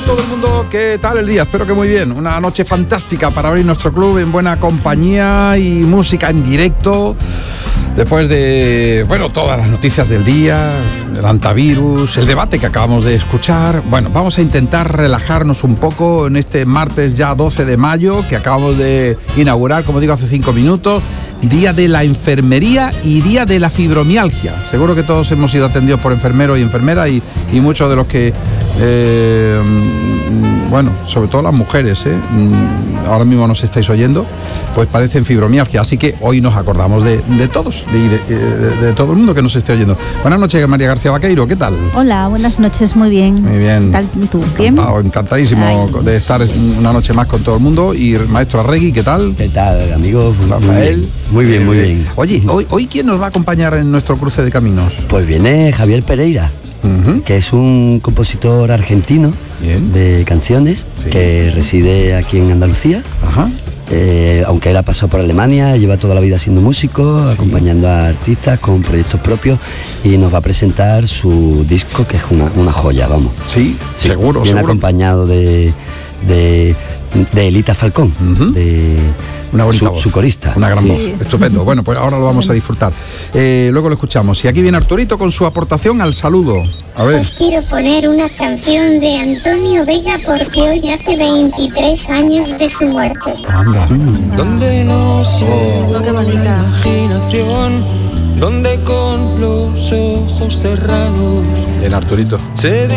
todo el mundo, ¿qué tal el día? Espero que muy bien. Una noche fantástica para abrir nuestro club en buena compañía y música en directo. Después de, todas las noticias del día, el antivirus, el debate que acabamos de escuchar. Bueno, vamos a intentar relajarnos un poco en este martes ya 12 de mayo, que acabamos de inaugurar, como digo, hace 5 minutos. Día de la enfermería y día de la fibromialgia. Seguro que todos hemos sido atendidos por enfermeros y enfermeras y muchos de los que, sobre todo las mujeres, ahora mismo nos estáis oyendo, pues padecen fibromialgia. Así que hoy nos acordamos de todos, de todo el mundo que nos esté oyendo. Buenas noches, María García Vaqueiro, ¿qué tal? Hola, buenas noches, muy bien. Muy bien. ¿Qué tal tú? ¿Bien? Encantadísimo de estar una noche más con todo el mundo. Y maestro Arregui, ¿qué tal? ¿Qué tal, amigo? Rafael. Muy bien. Oye, hoy ¿quién nos va a acompañar en nuestro cruce de caminos? Pues viene Javier Pereira, que es un compositor argentino. Bien. De canciones, sí, que reside aquí en Andalucía. Ajá. Aunque él ha pasado por Alemania, lleva toda la vida siendo músico, sí, acompañando a artistas con proyectos propios, y nos va a presentar su disco, que es una joya, vamos. Sí, seguro. Viene acompañado de Elita Falcón, una bonita voz, su corista. Una gran voz, estupendo. Bueno, pues ahora lo vamos a disfrutar. Luego lo escuchamos. Y aquí viene Arturito con su aportación al saludo. A ver. Os quiero poner una canción de Antonio Vega porque hoy hace 23 años de su muerte. Anda. Donde no se la imaginación, donde con los ojos cerrados El Arturito.